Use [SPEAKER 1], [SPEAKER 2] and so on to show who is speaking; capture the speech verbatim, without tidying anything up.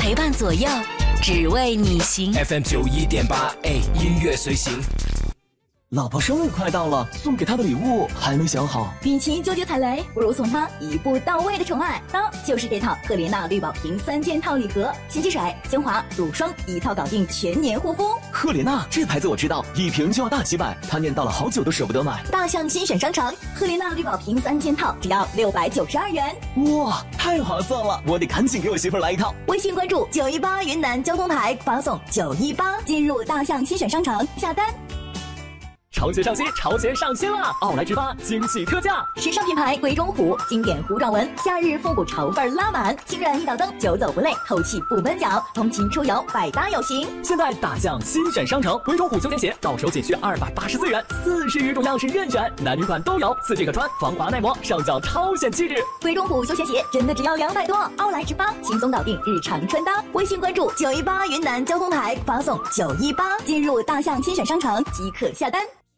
[SPEAKER 1] 陪伴左右，只为你行。
[SPEAKER 2] F M 九一点八，哎，音乐随行。
[SPEAKER 3] 老婆生日快到了，送给她的礼物还没想好。
[SPEAKER 4] 与其纠结踩雷，不如送她一步到位的宠爱。当就是这套赫莲娜绿宝瓶三件套礼盒，洗洁水、精华、乳霜一套搞定全年护肤。
[SPEAKER 3] 赫莲娜这牌子我知道，一瓶就要大几百，她念叨了好久都舍不得买。
[SPEAKER 4] 大象新选商城，赫莲娜绿宝瓶三件套只要六百九十二元。
[SPEAKER 3] 哇，太划算了！我得赶紧给我媳妇儿来一套。
[SPEAKER 4] 微信关注九一八云南交通台，发送九一八进入大象新选商城下单。
[SPEAKER 5] 潮鞋上新，潮鞋上新啦！奥莱直发惊喜特价，
[SPEAKER 4] 时尚品牌鬼冢虎经典糊状纹，夏日复古潮范拉满，清软一脚蹬，久走不累，透气不闷脚，通勤出游百搭有型。
[SPEAKER 5] 现在大象新选商城，鬼冢虎休闲鞋到手仅需二百八十四元，四十余种样式任选，男女款都有，四季可穿，防滑耐磨，上脚超显气质。
[SPEAKER 4] 鬼冢虎休闲鞋真的只要两百多，奥莱直发轻松搞定日常穿搭。微信关注九一八云南交通台，发送九一八进入大象新选商城即可下单。